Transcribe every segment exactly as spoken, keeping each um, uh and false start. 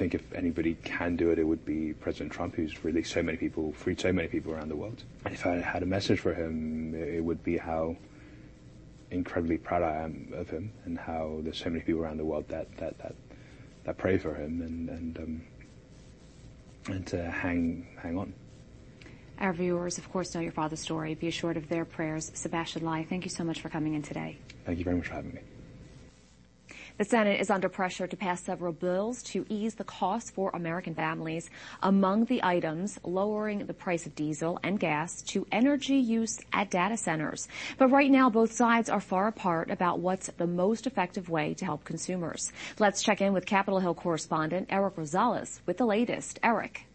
think if anybody can do it, it would be President Trump, who's released so many people, freed so many people around the world. And if I had a message for him, it would be how incredibly proud I am of him, and how there's so many people around the world that that that, that pray for him, and and um, and to hang hang on. Our viewers, of course, know your father's story. Be assured of their prayers. Sebastian Lai, thank you so much for coming in today. Thank you very much for having me. The Senate is under pressure to pass several bills to ease the costs for American families. Among the items, lowering the price of diesel and gas to energy use at data centers. But right now, both sides are far apart about what's the most effective way to help consumers. Let's check in with Capitol Hill correspondent Eric Rosales with the latest. Eric.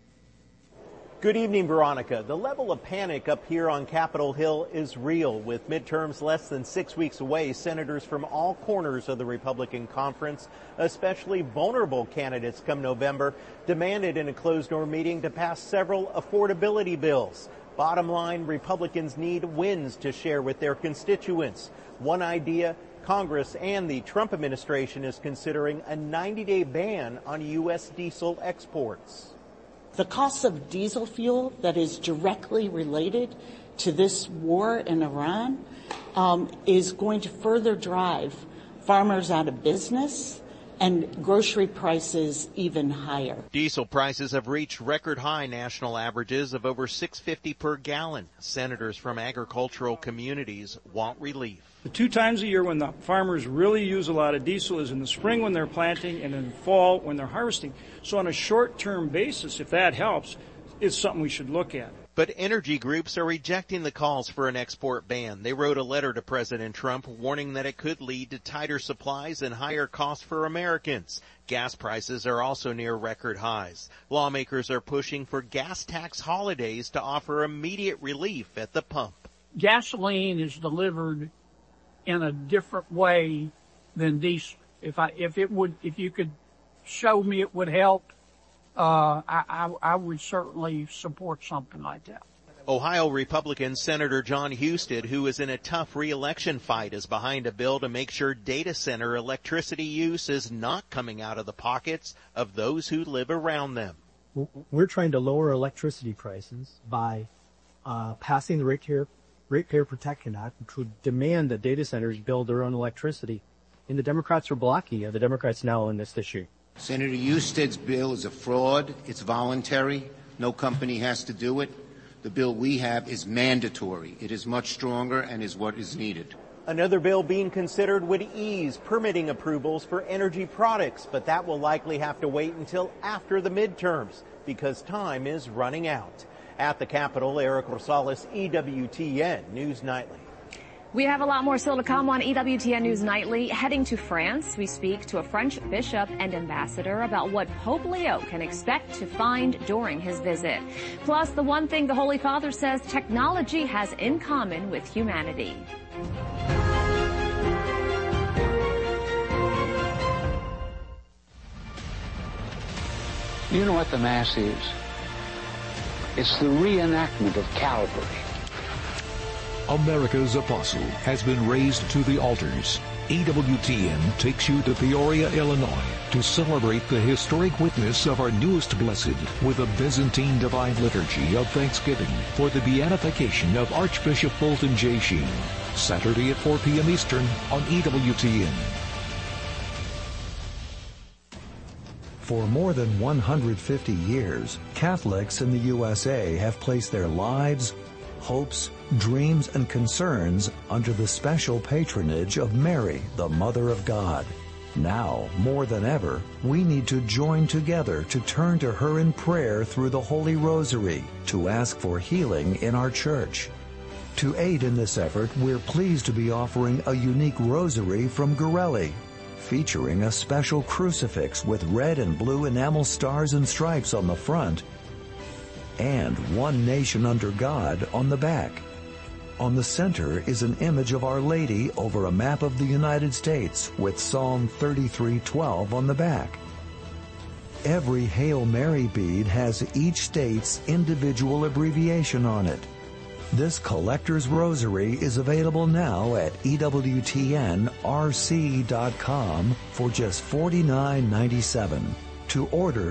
Good evening, Veronica. The level of panic up here on Capitol Hill is real. With midterms less than six weeks away, senators from all corners of the Republican conference, especially vulnerable candidates come November, demanded in a closed-door meeting to pass several affordability bills. Bottom line, Republicans need wins to share with their constituents. One idea, Congress and the Trump administration is considering a ninety-day ban on U S diesel exports. The cost of diesel fuel that is directly related to this war in Iran um, is going to further drive farmers out of business and grocery prices even higher. Diesel prices have reached record high national averages of over six dollars and fifty cents per gallon. Senators from agricultural communities want relief. The two times a year when the farmers really use a lot of diesel is in the spring when they're planting and in the fall when they're harvesting. So on a short-term basis, if that helps, it's something we should look at. But energy groups are rejecting the calls for an export ban. They wrote a letter to President Trump warning that it could lead to tighter supplies and higher costs for Americans. Gas prices are also near record highs. Lawmakers are pushing for gas tax holidays to offer immediate relief at the pump. Gasoline is delivered in a different way than diesel. If I, if it would, if you could show me it would help, Uh, I, I, I would certainly support something like that. Ohio Republican Senator John Husted, who is in a tough re-election fight, is behind a bill to make sure data center electricity use is not coming out of the pockets of those who live around them. We're trying to lower electricity prices by uh, passing the Ratepayer, Ratepayer Protection Act, which would demand that data centers build their own electricity. And the Democrats are blocking it. The Democrats now on this issue. Senator Husted's bill is a fraud. It's voluntary. No company has to do it. The bill we have is mandatory. It is much stronger and is what is needed. Another bill being considered would ease permitting approvals for energy products, but that will likely have to wait until after the midterms because time is running out. At the Capitol, Eric Rosales, E W T N News Nightly. We have a lot more still to come on E W T N News Nightly. Heading to France, we speak to a French bishop and ambassador about what Pope Leo can expect to find during his visit. Plus, the one thing the Holy Father says technology has in common with humanity. You know what the Mass is? It's the reenactment of Calvary. America's apostle has been raised to the altars. E W T N takes you to Peoria, Illinois to celebrate the historic witness of our newest blessed with a Byzantine Divine Liturgy of Thanksgiving for the beatification of Archbishop Fulton J. Sheen. Saturday at four p.m. Eastern on E W T N. For more than one hundred fifty years, Catholics in the U S A have placed their lives, hopes, dreams, and concerns under the special patronage of Mary, the Mother of God. Now, more than ever, we need to join together to turn to her in prayer through the Holy Rosary to ask for healing in our church. To aid in this effort, we're pleased to be offering a unique rosary from Gorelli, featuring a special crucifix with red and blue enamel stars and stripes on the front and One Nation Under God on the back. On the center is an image of Our Lady over a map of the United States with Psalm thirty-three twelve on the back. Every Hail Mary bead has each state's individual abbreviation on it. This collector's rosary is available now at E W T N R C dot com for just forty-nine ninety-seven. To order,